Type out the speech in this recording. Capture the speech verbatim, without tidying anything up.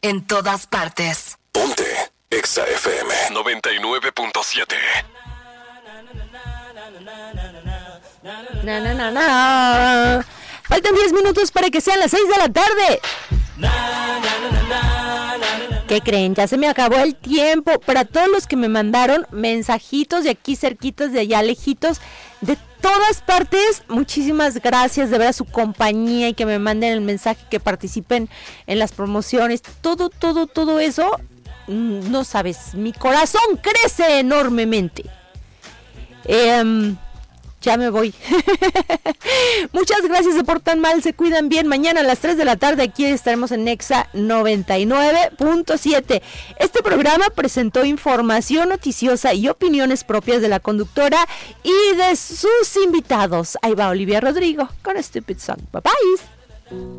en todas partes. Ponte Exa F M noventa y nueve punto siete. Na, na, na, na. Faltan diez minutos para que sean las seis de la tarde. ¿Qué creen? Ya se me acabó el tiempo. Para todos los que me mandaron mensajitos de aquí cerquitos, de allá lejitos, de todas partes, muchísimas gracias de ver a su compañía y que me manden el mensaje, que participen en las promociones, todo, todo, todo eso, no sabes, mi corazón crece enormemente. Eh, ya me voy. Muchas gracias, se portan mal, se cuidan bien. Mañana a las tres de la tarde aquí estaremos en Exa noventa y nueve punto siete. Este programa presentó información noticiosa y opiniones propias de la conductora y de sus invitados. Ahí va Olivia Rodrigo con Stupid Song. Bye bye.